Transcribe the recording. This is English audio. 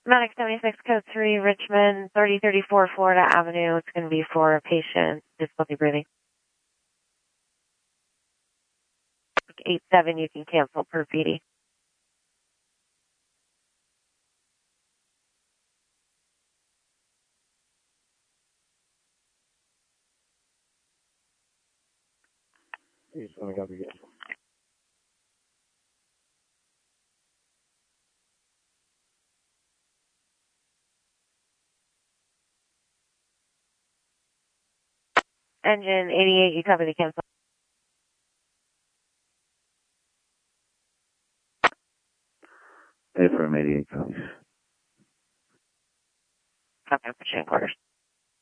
Medic 76 Code 3, Richmond, 3034 Florida Avenue. It's going to be for a patient, difficulty breathing. 87, you can cancel per PD. Engine 88, you copy the cancel. Affirm 88 copies. Copy, pushing quarters.